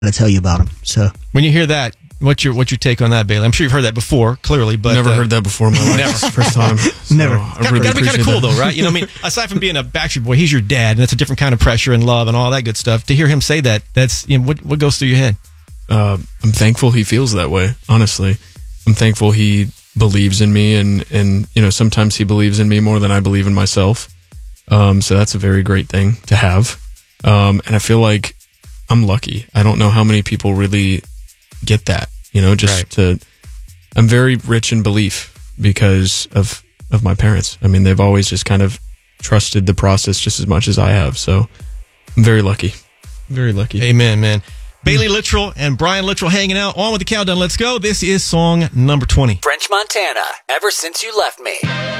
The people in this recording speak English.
to tell you about him. So when you hear that, what's your take on that, Bailey? I'm sure you've heard that before, clearly, but never heard that before in my life. Never. First time. So Never. I really gotta be kind of cool, appreciate that. though, right? You know, I mean, aside from being a Backstreet Boy, he's your dad, and that's a different kind of pressure and love and all that good stuff. To hear him say that, that's what goes through your head? I'm thankful he feels that way. Honestly, I'm thankful he believes in me, and sometimes he believes in me more than I believe in myself. So that's a very great thing to have. And I feel like I'm lucky. I don't know how many people really get that. I'm very rich in belief because of my parents. I mean, they've always just kind of trusted the process just as much as I have. So I'm very lucky. Very lucky. Amen, man. Bailey Littrell and Brian Littrell hanging out. On with the countdown. Let's go. This is song number 20. French Montana, Ever Since You Left Me.